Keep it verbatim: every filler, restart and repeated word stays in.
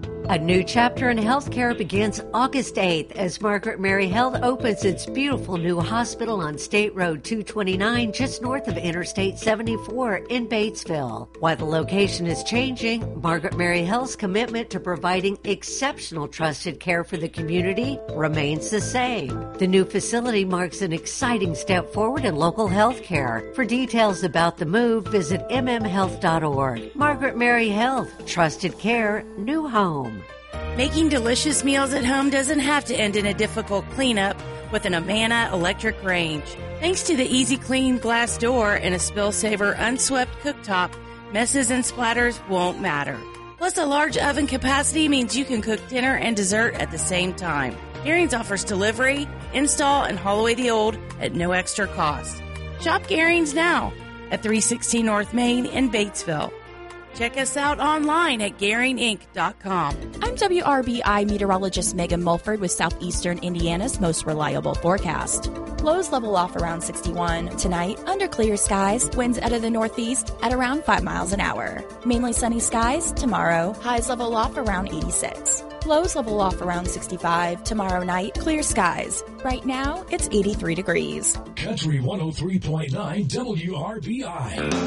A new chapter in healthcare begins August eighth as Margaret Mary Health opens its beautiful new hospital on State Road two twenty-nine just north of Interstate seventy-four in Batesville. While the location is changing, Margaret Mary Health's commitment to providing exceptional trusted care for the community remains the same. The new facility marks an exciting step forward in local health care. For details about the move, visit m m health dot org. Margaret Mary Health, trusted care, new home. Making delicious meals at home doesn't have to end in a difficult cleanup with an Amana electric range. Thanks to the Easy Clean glass door and a Spill Saver unswept cooktop, messes and splatters won't matter. Plus, a large oven capacity means you can cook dinner and dessert at the same time. Garings offers delivery, install, and haul away the old at no extra cost. Shop Garings now at three sixteen North Main in Batesville. Check us out online at Garing Inc dot com. I'm W R B I meteorologist Megan Mulford with Southeastern Indiana's most reliable forecast. Lows level off around sixty-one. Tonight, under clear skies, winds out of the northeast at around five miles an hour. Mainly sunny skies tomorrow. Highs level off around eighty-six. Lows level off around sixty-five. Tomorrow night, clear skies. Right now, it's eighty-three degrees. Country one oh three point nine W R B I.